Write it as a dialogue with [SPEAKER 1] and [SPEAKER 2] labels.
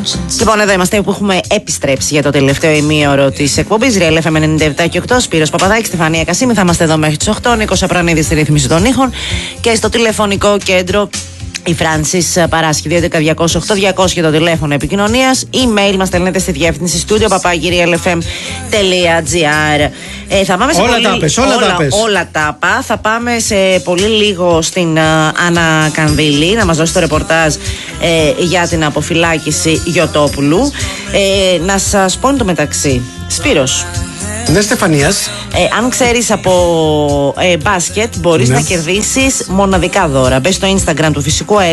[SPEAKER 1] Λοιπόν, εδώ είμαστε που έχουμε επιστρέψει για το τελευταίο ημίωρο της εκπομπής. Real FM 97 και 8. Σπύρος Παπαδάκης, Στεφανία Κασίμη. Θα είμαστε εδώ μέχρι τις 8. Νίκος Απρανίδης στη ρύθμιση των ήχων. Και στο τηλεφωνικό κέντρο η Φράνσις παράσχει 2.11.208.200 το τηλέφωνο επικοινωνίας. Email μας στέλνετε στη διεύθυνση studio@realfm.gr. Θα πάμε σε όλα τα πα. Θα πάμε σε πολύ λίγο στην Άννα Κανδύλη να μας δώσει το ρεπορτάζ για την αποφυλάκηση Γιωτόπουλου. Να σας πω εν τω μεταξύ, Σπύρος.
[SPEAKER 2] Ναι, Στεφανίας.
[SPEAKER 1] Αν ξέρεις από μπάσκετ, μπορείς να κερδίσεις μοναδικά δώρα. Μπες στο Instagram του Φυσικού Αερίου